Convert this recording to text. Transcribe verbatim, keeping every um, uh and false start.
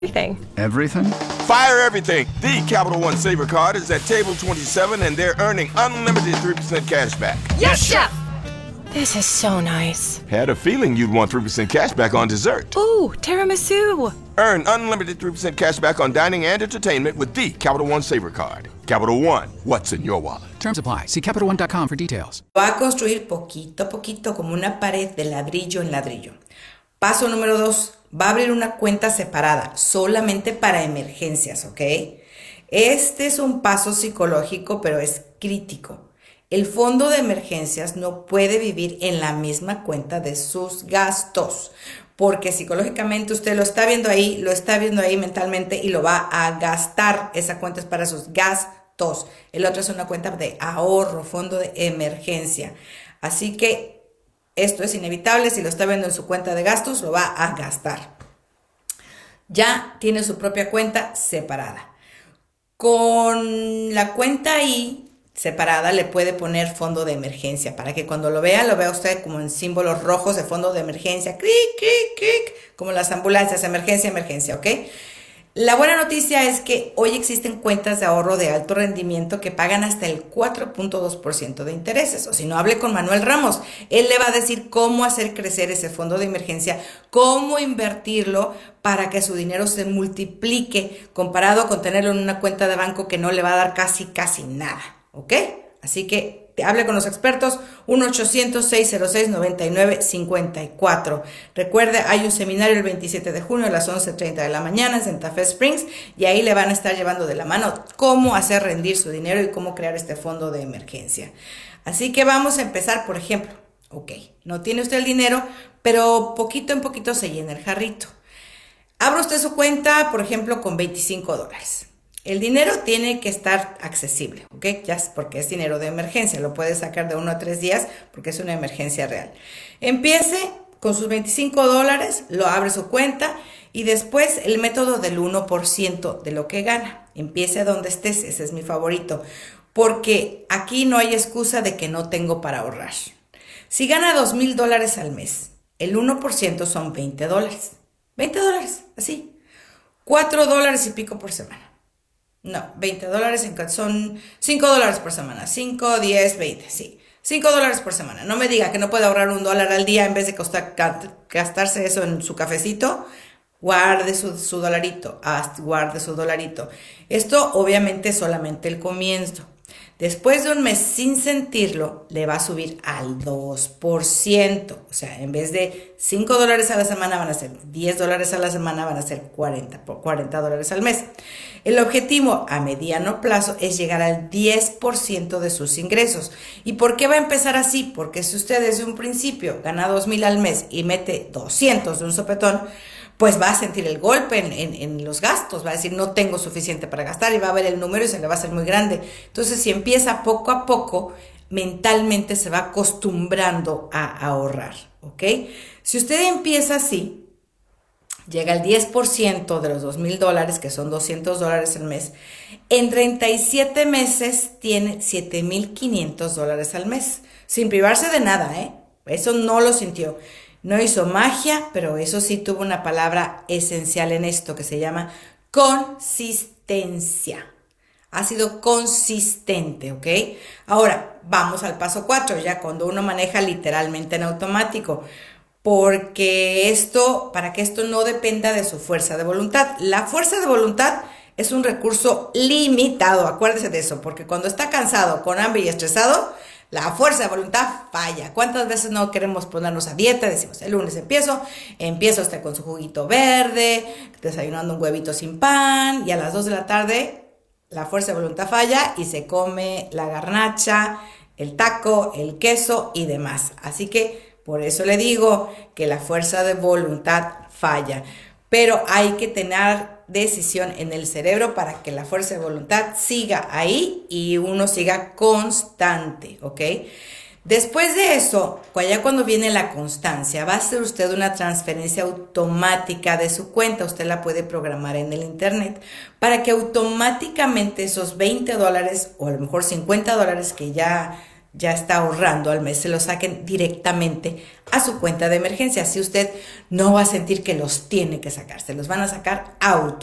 Everything. Everything? Fire everything. The Capital One Saver Card is at table twenty-seven and they're earning unlimited three percent cash back. Yes, Chef! This is so nice. Had a feeling you'd want three percent cash back on dessert. Ooh, tiramisu. Earn unlimited three percent cash back on dining and entertainment with the Capital One Saver Card. Capital One, what's in your wallet? Terms apply. See Capital One dot com for details. Va a construir poquito a poquito como una pared de ladrillo en ladrillo. Paso número dos, va a abrir una cuenta separada, solamente para emergencias, ¿ok? Este es un paso psicológico, pero es crítico. El fondo de emergencias no puede vivir en la misma cuenta de sus gastos, porque psicológicamente usted lo está viendo ahí, lo está viendo ahí mentalmente y lo va a gastar. Esa cuenta es para sus gastos. El otro es una cuenta de ahorro, fondo de emergencia. Así que esto es inevitable, si lo está viendo en su cuenta de gastos, lo va a gastar. Ya tiene su propia cuenta separada. Con la cuenta ahí separada le puede poner fondo de emergencia para que cuando lo vea, lo vea usted como en símbolos rojos de fondo de emergencia, clic, clic, clic, como las ambulancias, emergencia, emergencia, ¿ok? La buena noticia es que hoy existen cuentas de ahorro de alto rendimiento que pagan hasta el cuatro punto dos por ciento de intereses. O si no, hable con Manuel Ramos. Él le va a decir cómo hacer crecer ese fondo de emergencia, cómo invertirlo para que su dinero se multiplique comparado con tenerlo en una cuenta de banco que no le va a dar casi, casi nada. ¿Ok? Así que te hable con los expertos, uno ochocientos, seiscientos seis, noventa y nueve cincuenta y cuatro. Recuerde, hay un seminario el veintisiete de junio a las once treinta de la mañana en Santa Fe Springs y ahí le van a estar llevando de la mano cómo hacer rendir su dinero y cómo crear este fondo de emergencia. Así que vamos a empezar, por ejemplo, ok, no tiene usted el dinero, pero poquito en poquito se llena el jarrito. Abra usted su cuenta, por ejemplo, con veinticinco dólares. El dinero tiene que estar accesible, ¿ok? Ya es porque es dinero de emergencia, lo puede sacar de uno a tres días porque es una emergencia real. Empiece con sus veinticinco dólares, lo abre su cuenta y después el método del uno por ciento de lo que gana. Empiece donde estés, ese es mi favorito, porque aquí no hay excusa de que no tengo para ahorrar. Si gana dos mil dólares al mes, el uno por ciento son veinte dólares. veinte dólares, así. cuatro dólares y pico por semana. No, veinte dólares en, son cinco dólares por semana. cinco, diez, veinte, sí. cinco dólares por semana. No me diga que no puede ahorrar un dólar al día en vez de costar, gastarse eso en su cafecito. Guarde su, su dolarito. Guarde su dolarito. Esto obviamente es solamente el comienzo. Después de un mes sin sentirlo, le va a subir al dos por ciento. O sea, en vez de cinco dólares a la semana, van a ser diez dólares a la semana, van a ser cuarenta, cuarenta dólares al mes. El objetivo a mediano plazo es llegar al diez por ciento de sus ingresos. ¿Y por qué va a empezar así? Porque si usted desde un principio gana dos mil al mes y mete doscientos de un sopetón, pues va a sentir el golpe en, en, en los gastos, va a decir no tengo suficiente para gastar y va a ver el número y se le va a hacer muy grande. Entonces si empieza poco a poco, mentalmente se va acostumbrando a ahorrar, ¿ok? Si usted empieza así, llega al diez por ciento de los dos mil dólares, que son doscientos dólares al mes, en treinta y siete meses tiene siete mil quinientos dólares al mes, sin privarse de nada, ¿eh? Eso no lo sintió. No hizo magia, pero eso sí tuvo una palabra esencial en esto que se llama consistencia. Ha sido consistente, ¿ok? Ahora, vamos al paso cuatro, ya cuando uno maneja literalmente en automático. Porque esto, para que esto no dependa de su fuerza de voluntad. La fuerza de voluntad es un recurso limitado, acuérdese de eso, porque cuando está cansado, con hambre y estresado, la fuerza de voluntad falla. ¿Cuántas veces no queremos ponernos a dieta? Decimos, el lunes empiezo, empieza usted con su juguito verde, desayunando un huevito sin pan, y a las dos de la tarde la fuerza de voluntad falla y se come la garnacha, el taco, el queso y demás. Así que por eso le digo que la fuerza de voluntad falla. Pero hay que tener decisión en el cerebro para que la fuerza de voluntad siga ahí y uno siga constante, ¿ok? Después de eso, ya cuando viene la constancia, va a hacer usted una transferencia automática de su cuenta. Usted la puede programar en el internet para que automáticamente esos veinte dólares o a lo mejor cincuenta dólares que ya ya está ahorrando al mes, se los saquen directamente a su cuenta de emergencia. Así usted no va a sentir que los tiene que sacar, se los van a sacar auto.